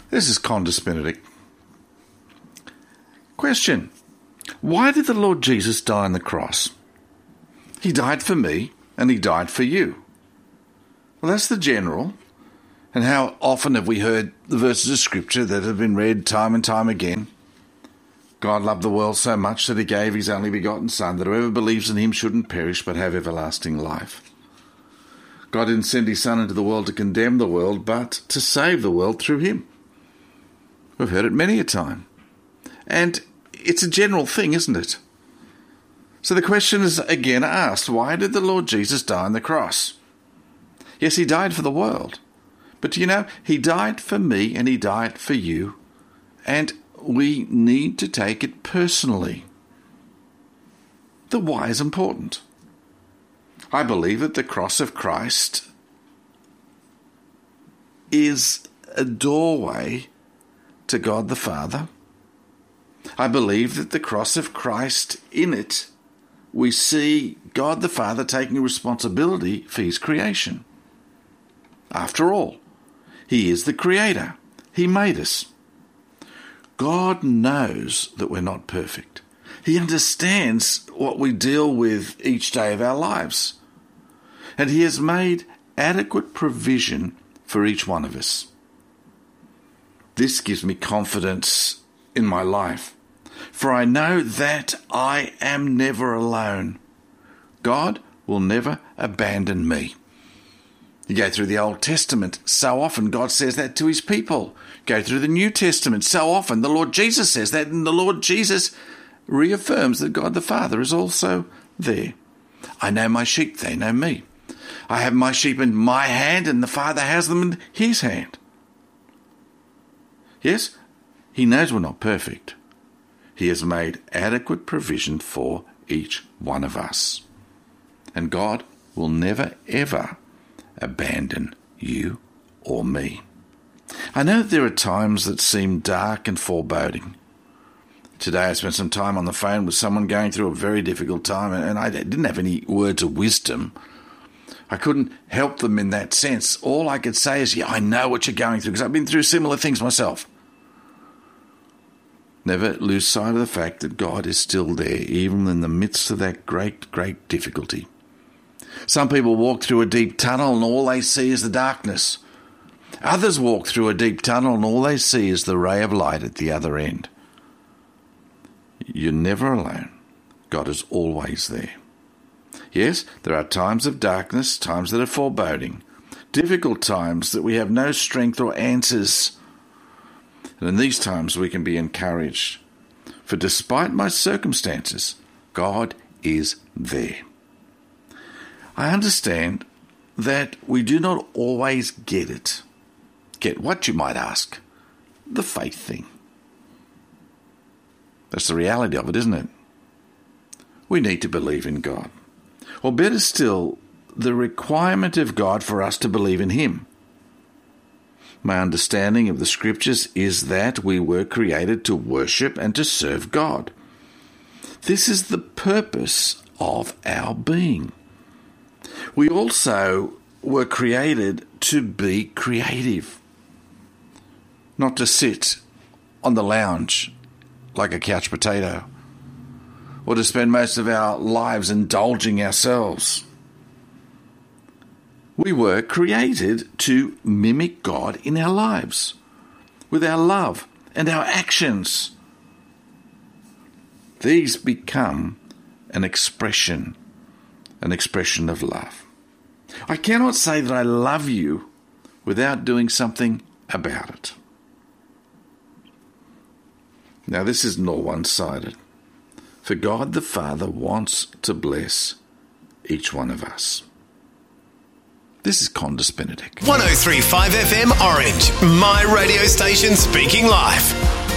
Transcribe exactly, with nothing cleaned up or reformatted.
This is Condis Benedict. Question. Why did the Lord Jesus die on the cross? He died for me and he died for you. Well, that's the general. And how often have we heard the verses of Scripture that have been read time and time again? God loved the world so much that he gave his only begotten Son, that whoever believes in him shouldn't perish but have everlasting life. God didn't send his Son into the world to condemn the world, but to save the world through him. We've heard it many a time. And it's a general thing, isn't it? So the question is again asked, why did the Lord Jesus die on the cross? Yes, he died for the world. But you know, he died for me and he died for you. And we need to take it personally. The why is important. I believe that the cross of Christ is a doorway to God the Father. I believe that the cross of Christ, in it, we see God the Father taking responsibility for his creation. After all, he is the creator. He made us. God knows that we're not perfect. He understands what we deal with each day of our lives. And he has made adequate provision for each one of us. This gives me confidence in my life, for I know that I am never alone. God will never abandon me. You go through the Old Testament, so often God says that to his people. Go through the New Testament, so often the Lord Jesus says that, and the Lord Jesus reaffirms that God the Father is also there. I know my sheep, they know me. I have my sheep in my hand, and the Father has them in his hand. Yes, he knows we're not perfect. He has made adequate provision for each one of us. And God will never, ever abandon you or me. I know that there are times that seem dark and foreboding. Today I spent some time on the phone with someone going through a very difficult time, and I didn't have any words of wisdom. I couldn't help them in that sense. All I could say is, yeah, I know what you're going through, because I've been through similar things myself. Never lose sight of the fact that God is still there, even in the midst of that great, great difficulty. Some people walk through a deep tunnel and all they see is the darkness. Others walk through a deep tunnel and all they see is the ray of light at the other end. You're never alone. God is always there. Yes, there are times of darkness, times that are foreboding, difficult times that we have no strength or answers. And in these times we can be encouraged. For despite my circumstances, God is there. I understand that we do not always get it. Get what, you might ask? The faith thing. That's the reality of it, isn't it? We need to believe in God. Or better still, the requirement of God for us to believe in him. My understanding of the Scriptures is that we were created to worship and to serve God. This is the purpose of our being. We also were created to be creative, not to sit on the lounge like a couch potato, or to spend most of our lives indulging ourselves. We were created to mimic God in our lives, with our love and our actions. These become an expression, an expression of love. I cannot say that I love you without doing something about it. Now, this is not one-sided, for God the Father wants to bless each one of us. This is Condis Benedict. one oh three point five F M Orange, my radio station speaking life.